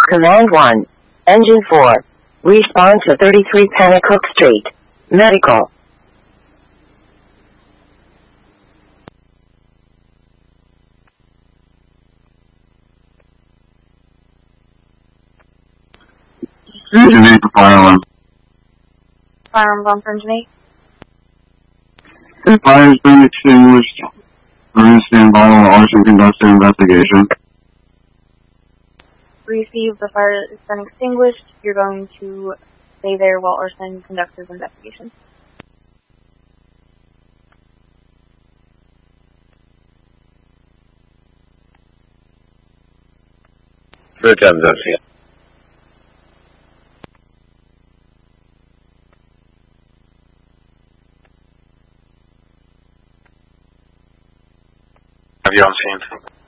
Command 1. Engine 4. Respond to 33 Panacooke Street. Medical. Engine 8 for fire alarm. Firearms on for engine 8. If fire has been extinguished, we're going to stand by while Arson conducts the investigation. Receive, the fire has been extinguished. You're going to stay there while Arson conducts his investigation. Third time's up, yeah. Have you on scene?